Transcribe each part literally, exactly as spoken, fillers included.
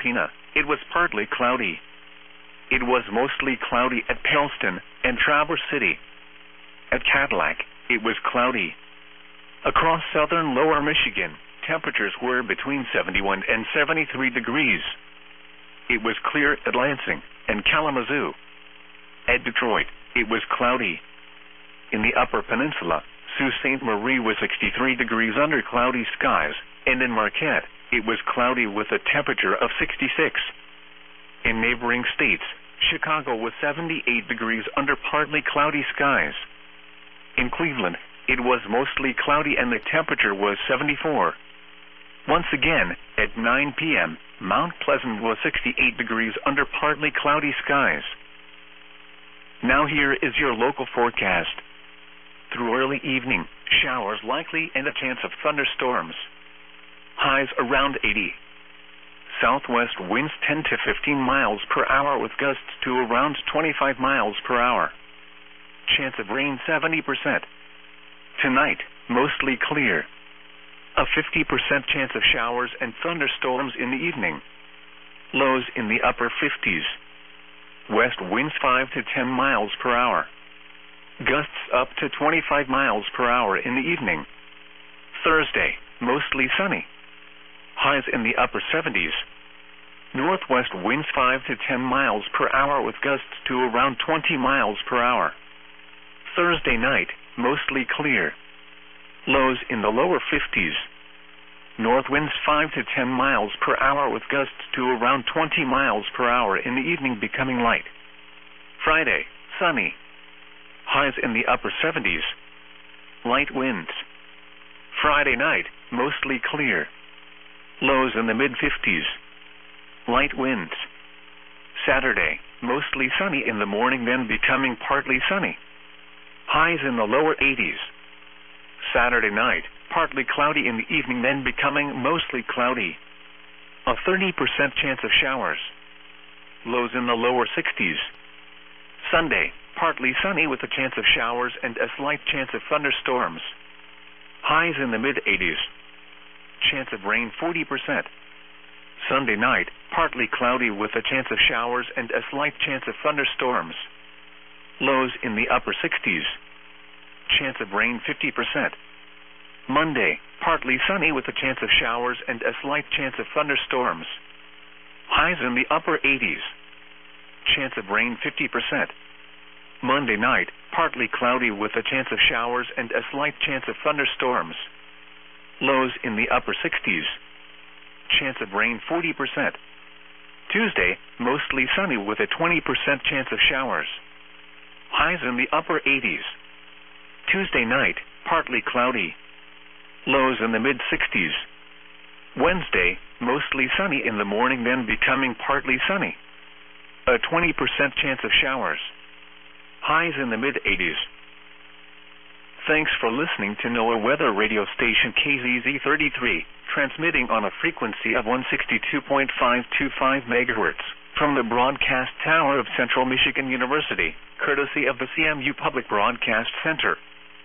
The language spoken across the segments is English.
Alpena, it was partly cloudy. It was mostly cloudy at Palestine and Traverse City. At Cadillac, it was cloudy. Across southern lower Michigan, temperatures were between seventy-one and seventy-three degrees. It was clear at Lansing and Kalamazoo. At Detroit, it was cloudy. In the Upper Peninsula, Sault Ste. Marie was sixty-three degrees under cloudy skies, and in Marquette, it was cloudy with a temperature of sixty-six. In neighboring states, Chicago was seventy-eight degrees under partly cloudy skies. In Cleveland, it was mostly cloudy and the temperature was seventy-four. Once again, at nine p m, Mount Pleasant was sixty-eight degrees under partly cloudy skies. Now here is your local forecast. Through early evening, showers likely and a chance of thunderstorms. Highs around eighty. Southwest winds ten to fifteen miles per hour with gusts to around twenty-five miles per hour. Chance of rain seventy percent. Tonight, mostly clear. A fifty percent chance of showers and thunderstorms in the evening. Lows in the upper fifties. West winds five to ten miles per hour. Gusts up to twenty-five miles per hour in the evening. Thursday, mostly sunny. Highs in the upper seventies. Northwest winds five to ten miles per hour with gusts to around twenty miles per hour. Thursday night, mostly clear. Lows in the lower fifties. North winds five to ten miles per hour with gusts to around twenty miles per hour in the evening becoming light. Friday, sunny. Highs in the upper seventies. Light winds. Friday night, mostly clear. Lows in the mid-fifties. Light winds. Saturday, mostly sunny in the morning then becoming partly sunny. Highs in the lower eighties. Saturday night, partly cloudy in the evening then becoming mostly cloudy. A thirty percent chance of showers. Lows in the lower sixties. Sunday, partly sunny with a chance of showers and a slight chance of thunderstorms. Highs in the mid-eighties. Chance of rain forty percent. Sunday night, partly cloudy with a chance of showers and a slight chance of thunderstorms. Lows in the upper sixties. Chance of rain fifty percent. Monday, partly sunny with a chance of showers and a slight chance of thunderstorms. Highs in the upper eighties. Chance of rain fifty percent. Monday night, partly cloudy with a chance of showers and a slight chance of thunderstorms. Lows in the upper sixties. Chance of rain forty percent. Tuesday, mostly sunny with a twenty percent chance of showers. Highs in the upper eighties. Tuesday night, partly cloudy. Lows in the mid-sixties. Wednesday, mostly sunny in the morning then becoming partly sunny. A twenty percent chance of showers. Highs in the mid-eighties. Thanks for listening to NOAA Weather Radio Station K Z Z thirty-three, transmitting on a frequency of one sixty-two point five two five megahertz from the broadcast tower of Central Michigan University, courtesy of the C M U Public Broadcast Center.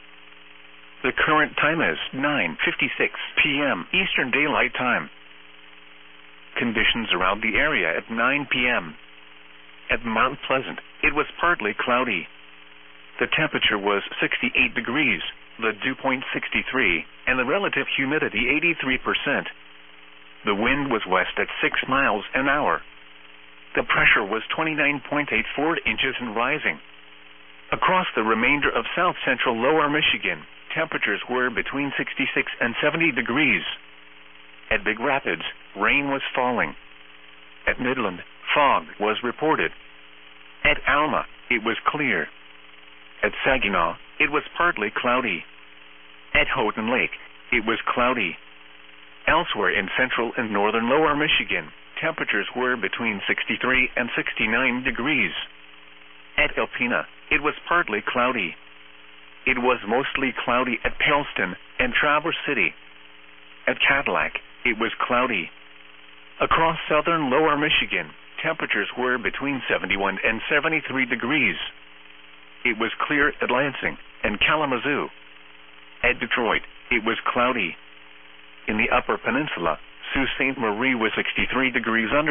The current time is nine fifty-six p m Eastern Daylight Time. Conditions around the area at nine p m At Mount Pleasant, it was partly cloudy. The temperature was sixty-eight degrees, the dew point sixty-three, and the relative humidity eighty-three percent. The wind was west at six miles an hour. The pressure was twenty-nine point eight four inches and rising. Across the remainder of south-central lower Michigan, temperatures were between sixty-six and seventy degrees. At Big Rapids, rain was falling. At Midland, fog was reported. At Alma, it was clear. At Saginaw, it was partly cloudy. At Houghton Lake, it was cloudy. Elsewhere in central and northern lower Michigan, temperatures were between sixty-three and sixty-nine degrees. At Alpena, it was partly cloudy. It was mostly cloudy at Palestine and Traverse City. At Cadillac, it was cloudy. Across southern lower Michigan, temperatures were between seventy-one and seventy-three degrees. It was clear at Lansing and Kalamazoo. At Detroit, it was cloudy. In the Upper Peninsula, Sault Ste. Marie was sixty-three degrees under